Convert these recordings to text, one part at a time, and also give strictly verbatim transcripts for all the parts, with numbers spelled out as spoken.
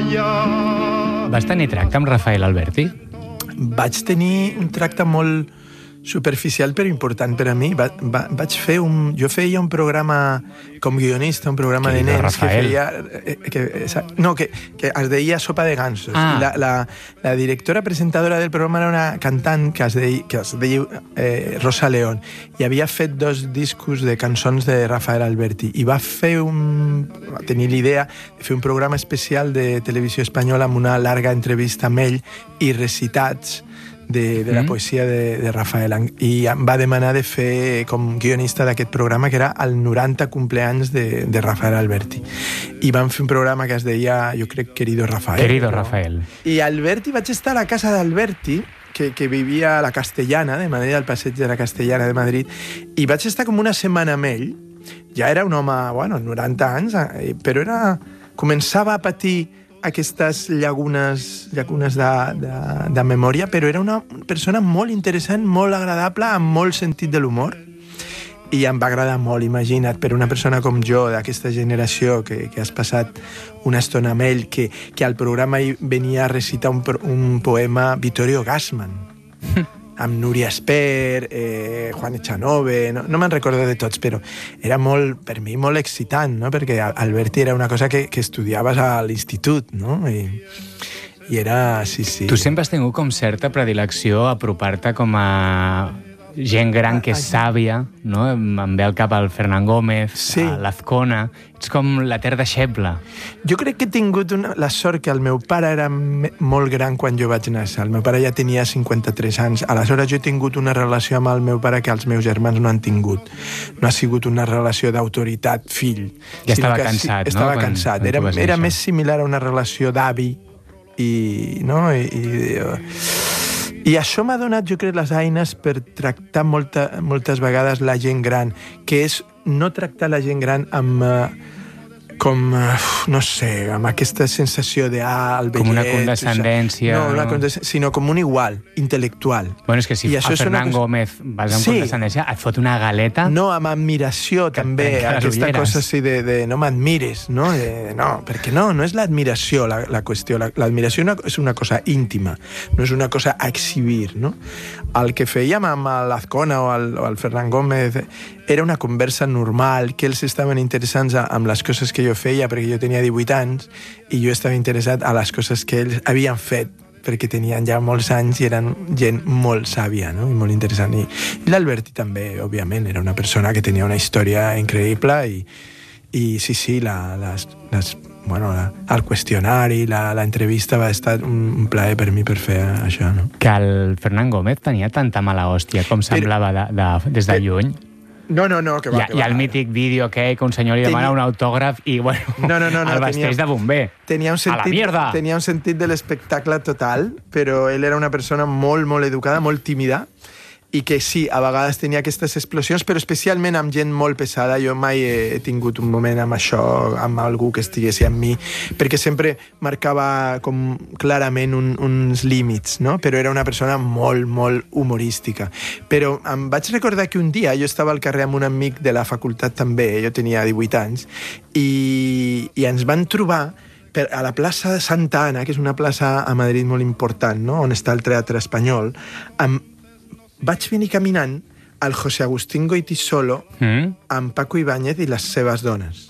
playa. Vas tenir tracte amb Rafael Alberti? Vaig tenir un tracte molt superficial però important per a mi. Va, va, vaig fer un... Jo feia un programa com guionista, un programa Querido de nens Rafael. que feia... Que, no, que, que es deia Sopa de gansos. Ah. I la, la, la directora presentadora del programa era una cantant que es deia, que es deia eh, Rosa León, i havia fet dos discos de cançons de Rafael Alberti, i va fer un... va tenir l'idea de fer un programa especial de televisió espanyola amb una larga entrevista amb ell i recitats de, de la poesia de, de Rafael, i em va demanar de fer com guionista d'aquest programa, que era el noranta cumpleaños de, de Rafael Alberti, i vam fer un programa que es deia, jo crec, Querido Rafael. Querido no? Rafael. I Alberti, vaig estar a la casa d'Alberti, que, que vivia a la Castellana de Madrid, al passeig de la Castellana de Madrid, i vaig estar com una setmana amb ell. Ja era un home, bueno, noranta anys, però era... començava a patir aquestes llagunes, llagunes de, de, de memòria, però era una persona molt interessant, molt agradable, amb molt sentit de l'humor, i em va agradar molt, imagina't, per una persona com jo, d'aquesta generació, que, que has passat una estona amb ell, que, que al programa hi venia a recitar un, un poema Vittorio Gassman, amb Núria Esper, eh, Juan Echanove, no, no me'n recordo de tots, però era molt, per mi, molt excitant, no? Perquè Alberti era una cosa que, que estudiaves a l'institut, no? I, i era... Sí, sí. Tu sempre has tingut com certa predilecció a apropar-te com a gent gran que és sàvia, no? Em ve al cap el Fernán Gómez, sí. l'Azcona... Ets com la terra deixeble. Jo crec que he tingut una, la sort que el meu pare era me, molt gran quan jo vaig néixer. El meu pare ja tenia cinquanta-tres anys. Aleshores jo he tingut una relació amb el meu pare que els meus germans no han tingut. No ha sigut una relació d'autoritat-fill. Ja estava cansat, sí, estava no? cansat. Quan, era quan era més similar a una relació d'avi i... no? I, i, I això m'ha donat, jo crec, les eines per tractar molta, moltes vegades la gent gran, que és no tractar la gent gran amb... Uh, com, uh, no sé, amb aquesta sensació de, ah, el vellet... Com una condescendència. No, una condescendència, sinó com un igual, intel·lectual. Bueno, és que si a Fernán cosa... Gómez vas amb sí. condescendència, et fot una galeta... No, amb admiració, que també, aquesta cosa així de, de no m'admires, no? De, no, perquè no, no és l'admiració la, la qüestió. L'admiració la, és una cosa íntima, no és una cosa a exhibir, no? El que fèiem amb l'Azcona o el, o el Fernán Gómez era una conversa normal, que ells estaven interessants amb les coses que jo feia, perquè jo tenia divuit anys, i jo estava interessat a les coses que ells havien fet, perquè tenien ja molts anys i eren gent molt sàvia, no? I molt interessant. I, i l'Alberti també, òbviament, era una persona que tenia una història increïble, i, i sí, sí, la, les, les, bueno, la, el qüestionari, l'entrevista va estar un, un plaer per mi per fer això, no? Que el Fernán Gómez tenia tanta mala hòstia com semblava de, de, des de lluny. No, no, no, que va, hi ha, que va. Hi ha el mític vídeo que, que un senyor li demana tenia... un autògraf i, bueno, no, no, no, no, el vesteix tenia... de bomber. Tenia un sentit, a la mierda! Tenia un sentit de l'espectacle total, però ell era una persona molt, molt educada, molt tímida, i que sí, a vegades tenia aquestes explosions, però especialment amb gent molt pesada. Jo mai he tingut un moment amb això, amb algú que estiguessi amb mi, perquè sempre marcava com clarament un, uns límits, no? Però era una persona molt, molt humorística. Però em vaig recordar que un dia jo estava al carrer amb un amic de la facultat també, jo tenia divuit anys, i, i ens van trobar per, a la plaça de Santa Ana, que és una plaça a Madrid molt important, no? On està el Teatre Espanyol, amb vaig venir caminant al José Agustín Goytisolo mm. amb Paco Ibáñez i les seves dones.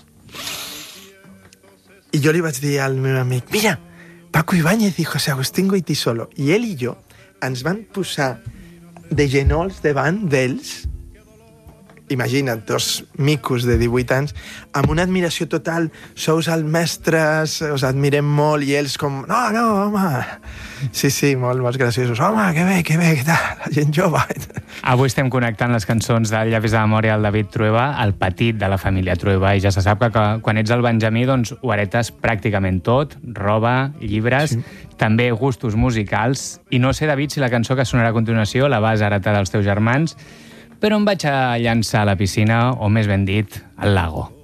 I jo li vaig dir al meu amic, mira, Paco Ibáñez i José Agustín Goytisolo. I ell i jo ens van posar de genolls davant d'ells, imagina't, dos micos de divuit anys, amb una admiració total, sous els mestres, us admirem molt, i ells com, no, no, home... Sí, sí, molt, molt graciosos. Home, que bé, que bé, que tal, la gent jove. Avui estem connectant les cançons del Llavis de memòria del David Trueba, el petit de la família Trueba, i ja se sap que quan ets el Benjamí doncs ho heretes pràcticament tot, roba, llibres, sí. També gustos musicals, i no sé, David, si la cançó que sonarà a continuació la vas heretar dels teus germans, però em vaig a llançar a la piscina, o més ben dit, al lago.